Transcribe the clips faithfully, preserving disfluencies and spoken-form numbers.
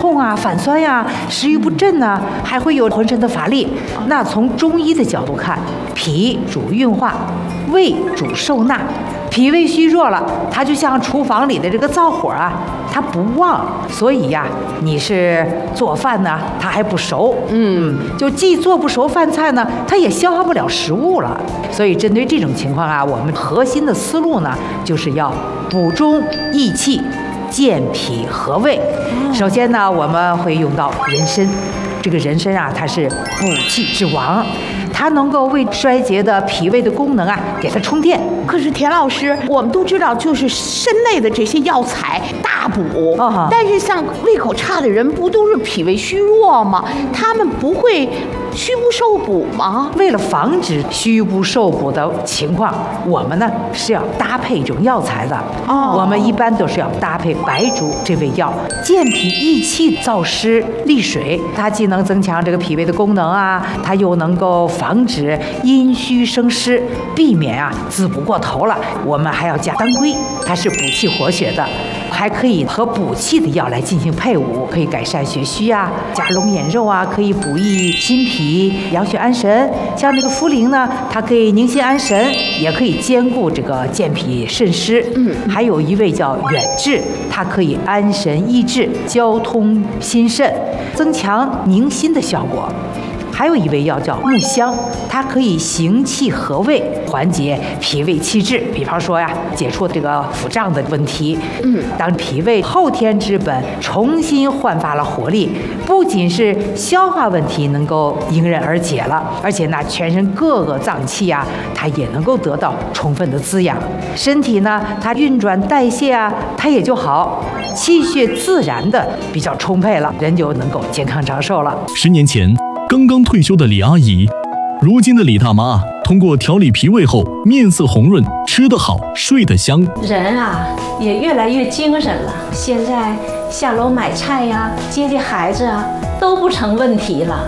痛啊、反酸呀、食欲不振呐、啊，还会有浑身的乏力。那从中医的角度看，脾主运化，胃主受纳。脾胃虚弱了，它就像厨房里的这个灶火啊，它不旺，所以呀，你是做饭呢，它还不熟，嗯，就既做不熟饭菜呢，它也消化不了食物了。所以针对这种情况啊，我们核心的思路呢，就是要补中益气，健脾和胃。首先呢，我们会用到人参。这个人参啊，它是补气之王，它能够为衰竭的脾胃的功能啊，给它充电。 可是田老师，我们都知道，就是参类的这些药材大补，哦、但是像胃口差的人，不都是脾胃虚弱吗？他们不会虚不受补吗？ 为了防止虚不受补的情况，我们呢是要搭配这种药材的。哦，我们一般都是要搭配白术这味药，健脾益气、燥湿利水，它既能增强这个脾胃的功能啊，它又能够防止阴虚生湿，避免啊滋补过头了。我们还要加当归，它是补气活血的，还可以和补气的药来进行配伍，可以改善血虚啊，加龙眼肉啊，可以补益心脾、养血安神。像这个茯苓呢，它可以宁心安神，也可以兼顾这个健脾渗湿。嗯，还有一味叫远志，它可以安神益智、交通心肾，增强宁心的效果。还有一味药叫木香，它可以行气和胃，缓解脾胃气滞。比方说呀，解除这个腹胀的问题。嗯，当脾胃后天之本重新焕发了活力，不仅是消化问题能够迎刃而解了，而且呢，全身各个脏器呀，它也能够得到充分的滋养。身体呢，它运转代谢啊，它也就好，气血自然的比较充沛了，人就能够健康长寿了。 十年前刚刚退休的李阿姨，如今的李大妈通过调理脾胃后，面色红润，吃得好，睡得香。 人啊，也越来越精神了。现在下楼买菜呀、接接孩子啊，都不成问题了。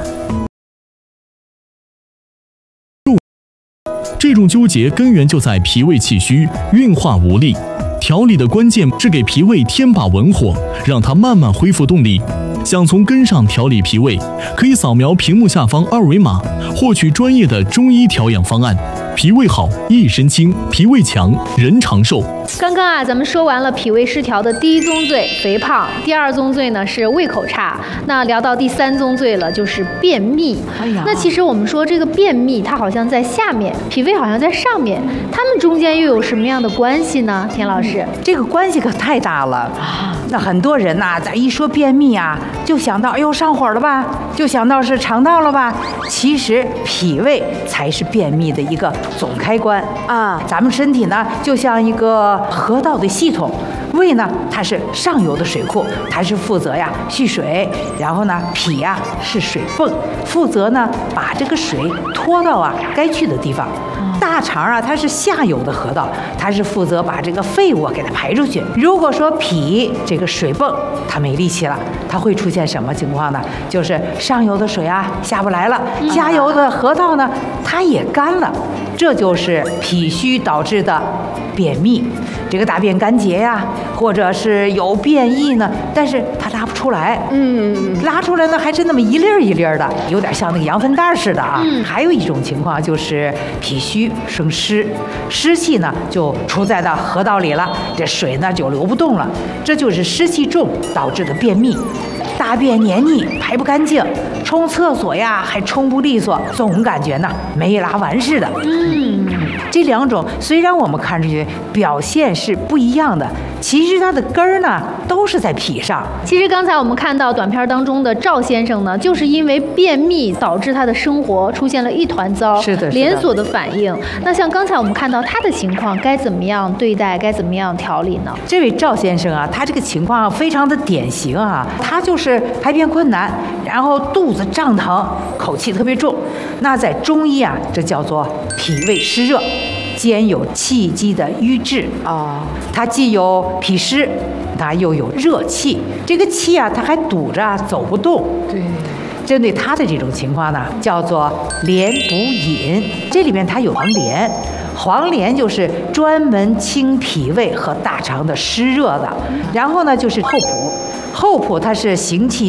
这种纠结根源就在脾胃气虚、运化无力。调理的关键是给脾胃添把文火，让它慢慢恢复动力。想从根上调理脾胃，可以扫描屏幕下方二维码，获取专业的中医调养方案。脾胃好，一身轻；脾胃强，人长寿。 刚刚啊，咱们说完了脾胃失调的第一宗罪肥胖，第二宗罪呢是胃口差，那聊到第三宗罪了，就是便秘。哎呀，那其实我们说这个便秘，它好像在下面，脾胃好像在上面，它们中间又有什么样的关系呢？田老师， 嗯、这个关系可太大了啊！那很多人呐、啊，在一说便秘啊，就想到哎呦上火了吧，就想到是肠道了吧。其实脾胃才是便秘的一个总开关啊！咱们身体呢，就像一个河道的系统，胃呢它是上游的水库，它是负责呀蓄水，然后呢脾呀是水泵，负责呢把这个水拖到啊该去的地方。大肠啊，它是下游的河道，它是负责把这个废物给它排出去。如果说脾这个水泵它没力气了，它会出现什么情况呢？就是上游的水啊下不来了，下游的河道呢它也干了，这就是脾虚导致的便秘。这个大便干结呀，或者是有便意呢，但是它拉不出来，嗯，拉出来呢还是那么一粒儿一粒儿的，有点像那个羊粪蛋似的啊。嗯、还有一种情况就是脾虚生湿，湿气呢就出在到河道里了，这水呢就流不动了，这就是湿气重导致的便秘。大便黏腻排不干净，冲厕所呀还冲不利索，总感觉呢没拉完似的。嗯，这两种虽然我们看上去表现是不一样的，其实它的根儿呢都是在脾上。 其实刚才我们看到短片当中的赵先生呢，就是因为便秘导致他的生活出现了一团糟， 是的， 连锁的反应。那像刚才我们看到他的情况，该怎么样对待，该怎么样调理呢？ 这位赵先生啊，他这个情况非常的典型啊，他就是排便困难，然后肚子胀疼，口气特别重。那在中医啊，这叫做脾胃湿热，兼有气机的瘀滞啊。它既有脾湿，它又有热气。这个气啊，它还堵着，走不动。对。针对他的这种情况呢，叫做连补饮。这里面它有黄连，黄连就是专门清脾胃和大肠的湿热的。然后呢，就是厚朴。厚朴它是行气